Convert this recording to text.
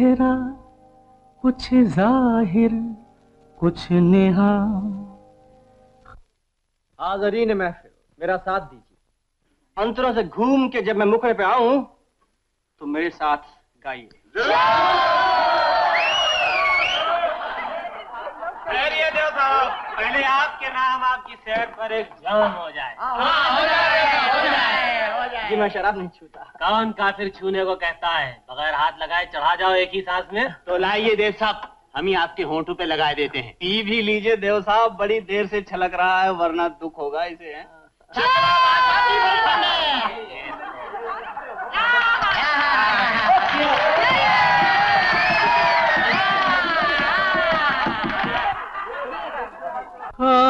तेरा कुछ जाहिर कुछ नेहा। हाज़रीन महफिल, मेरा साथ दीजिए। अंतरों से घूम के जब मैं मुखड़े पे आऊं तो मेरे साथ गाइए। देव साहब, पहले आपके नाम आपकी सेहत पर एक जाम हो जाए। हो जाए। जी मैं शराब नहीं छूता। कौन काफिर छूने को कहता है? बगैर हाथ लगाए चढ़ा जाओ एक ही सांस में। तो लाइए देव साहब, हम ही आपके होंठों पे लगा देते हैं। पी भी लीजिए देव साहब, बड़ी देर से छलक रहा है, वरना दुख होगा इसे।